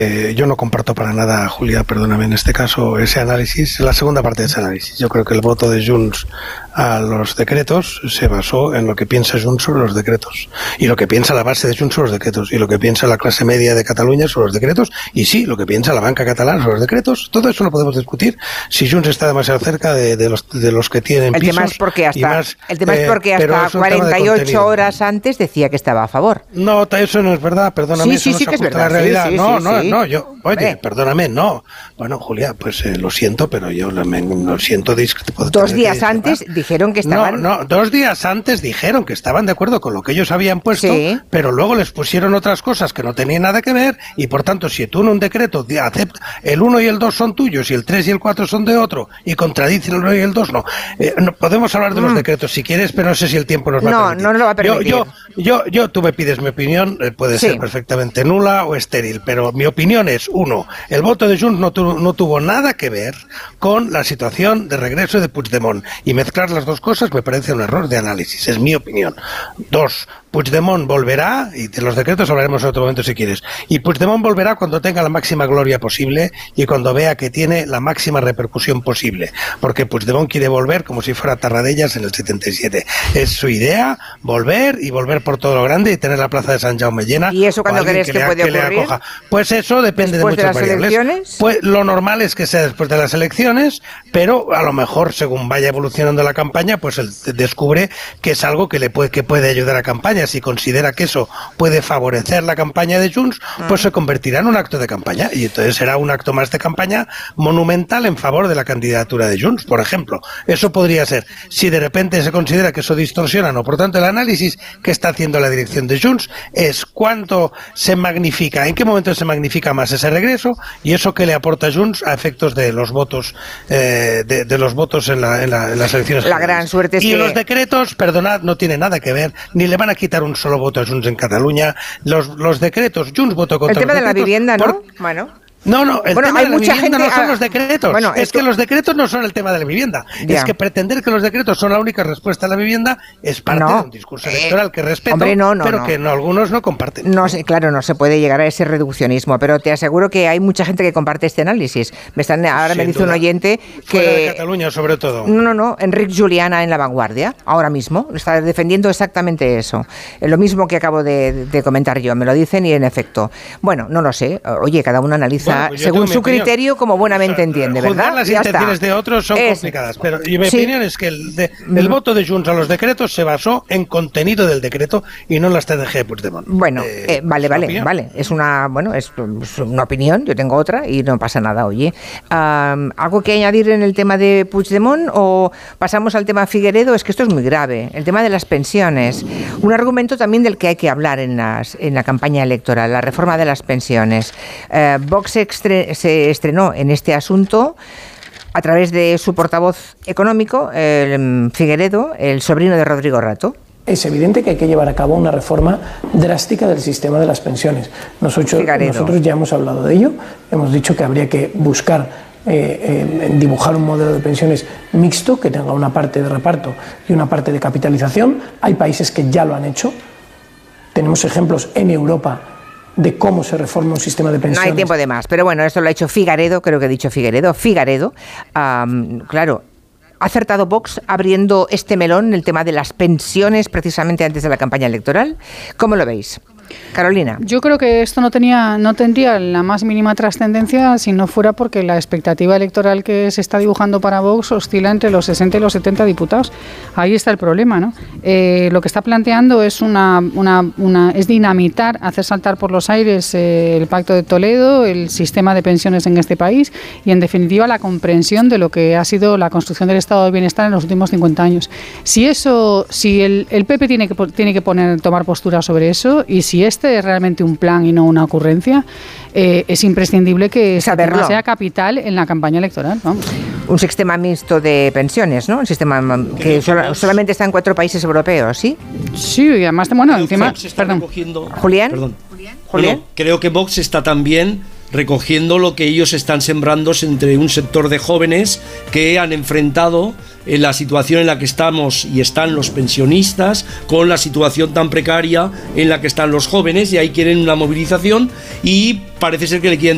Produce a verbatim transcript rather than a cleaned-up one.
Eh, yo no comparto para nada, Julia, perdóname, en este caso, ese análisis, la segunda parte de ese análisis. Yo creo que el voto de Junts a los decretos se basó en lo que piensa Junts sobre los decretos, y lo que piensa la base de Junts sobre los decretos, y lo que piensa la clase media de Cataluña sobre los decretos, y sí, lo que piensa la banca catalana sobre los decretos. Todo eso lo podemos discutir si Junts está demasiado cerca de, de, los, de los que tienen el pisos. Tema es porque hasta, más, el tema eh, es porque hasta cuarenta y ocho horas antes decía que estaba a favor. No, eso no es verdad, perdóname, sí, sí, eso no sí se que es ajusta verdad. a la realidad. Sí, sí, no, sí, no, sí. no, yo, oye, Hombre. perdóname, no. Bueno, Julia, pues eh, lo siento, pero yo lo, me, lo siento. Dos días antes dijeron que estaban... No, no, dos días antes dijeron que estaban de acuerdo con lo que ellos habían puesto, sí. pero luego les pusieron otras cosas que no tenían nada que ver, y por tanto, si tú en un decreto aceptas, el uno y el dos son tuyos, y el tres y el cuatro son de otro, y contradicen el uno y el dos, no. Eh, no podemos hablar de mm. los decretos si quieres, pero no sé si el tiempo nos va no, a permitir. No, no lo va a permitir. Yo, yo, yo, yo tú me pides mi opinión, eh, puede sí. ser perfectamente nula o estéril, pero mi opinión es, uno, el voto de Junts no, tu, no tuvo nada que ver con la situación de regreso de Puigdemont, y mezclar las dos cosas me parece un error de análisis, es mi opinión. Dos, Puigdemont volverá, y de los decretos hablaremos en otro momento si quieres, y Puigdemont volverá cuando tenga la máxima gloria posible y cuando vea que tiene la máxima repercusión posible, porque Puigdemont quiere volver como si fuera Tarradellas en el setenta y siete. Es su idea, volver y volver por todo lo grande y tener la plaza de San Jaume llena. ¿Y eso cuándo crees que, que puede que ocurrir? Pues eso depende de muchas de las variables. Elecciones? Pues lo normal es que sea después de las elecciones, pero a lo mejor según vaya evolucionando la campaña, pues él descubre que es algo que le puede, que puede ayudar a campaña. Si considera que eso puede favorecer la campaña de Junts, pues se convertirá en un acto de campaña, y entonces será un acto más de campaña monumental en favor de la candidatura de Junts, por ejemplo. Eso podría ser. Si de repente se considera que eso distorsiona, no. Por tanto, el análisis que está haciendo la dirección de Junts es cuánto se magnifica, en qué momento se magnifica más ese regreso, y eso que le aporta Junts a efectos de los votos eh, de, de los votos en, la, en, la, en las elecciones. La gran suerte es y que... los decretos, perdonad, no tiene nada que ver, ni le van a quitar un solo voto a Junts en Cataluña. Los, los decretos, Junts votó contra el tema los de la vivienda, ¿no? Por... Bueno. No, no, el bueno, tema hay de la mucha vivienda gente... no son ah, los decretos. Bueno, es esto... que los decretos no son el tema de la vivienda. Ya. Es que pretender que los decretos son la única respuesta a la vivienda es parte no. de un discurso electoral eh, que respeto, hombre, no, no, pero no. que no, algunos no comparten. No sé, claro, no se puede llegar a ese reduccionismo, pero te aseguro que hay mucha gente que comparte este análisis. Me están, ahora Sin me dice duda. un oyente que... Fuera de Cataluña, sobre todo. No, no, no, Enric Juliana en La Vanguardia, ahora mismo, está defendiendo exactamente eso. Lo mismo que acabo de, de comentar yo, me lo dicen y en efecto. Bueno, no lo sé, oye, cada uno analiza bueno, pues según su opinión. criterio como buenamente o sea, entiende, ¿verdad? Juzgar las ya intenciones está. de otros son es, complicadas, pero y mi sí. opinión es que el, de, el mm. voto de Junts a los decretos se basó en contenido del decreto y no en la estrategia de Puigdemont. Bueno, eh, eh, vale, vale, opinión. vale. Es una, bueno, es, es una opinión, yo tengo otra y no pasa nada, oye. Um, ¿Algo que añadir en el tema de Puigdemont o pasamos al tema Figueredo? Es que esto es muy grave. El tema de las pensiones. Un argumento también del que hay que hablar en, las, en la campaña electoral, la reforma de las pensiones. Uh, Vox extre- se estrenó en este asunto a través de su portavoz económico, el Figueredo, el sobrino de Rodrigo Rato. Es evidente que hay que llevar a cabo una reforma drástica del sistema de las pensiones. Nosotros, nosotros ya hemos hablado de ello, hemos dicho que habría que buscar eh, eh, dibujar un modelo de pensiones mixto que tenga una parte de reparto y una parte de capitalización. Hay países que ya lo han hecho. Tenemos ejemplos en Europa de cómo se reforma un sistema de pensiones. No hay tiempo de más, pero bueno, esto lo ha hecho Figueredo, creo que he dicho Figueredo, Figueredo, um, claro, ha acertado Vox abriendo este melón, el tema de las pensiones, precisamente antes de la campaña electoral. ¿Cómo lo veis? Carolina. Yo creo que esto no tenía, no tendría la más mínima trascendencia si no fuera porque la expectativa electoral que se está dibujando para Vox oscila entre los sesenta y los setenta diputados. Ahí está el problema, ¿no? Eh, lo que está planteando es una, una, una es dinamitar, hacer saltar por los aires eh, el Pacto de Toledo, el sistema de pensiones en este país y, en definitiva, la comprensión de lo que ha sido la construcción del Estado de Bienestar en los últimos cincuenta años. Si eso, si el, el P P tiene que tiene que poner tomar postura sobre eso y si este es realmente un plan y no una ocurrencia, eh, es imprescindible que saberlo sea capital en la campaña electoral. Vamos. Un sistema mixto de pensiones, ¿no? Un sistema que solo, solamente está en cuatro países europeos, ¿sí? Sí, y además, bueno, creo encima... Perdón. Recogiendo, ¿Julián? Perdón. ¿Julián? Bueno, creo que Vox está también recogiendo lo que ellos están sembrando entre un sector de jóvenes que han enfrentado en la situación en la que estamos y están los pensionistas con la situación tan precaria en la que están los jóvenes, y ahí quieren una movilización y parece ser que le quieren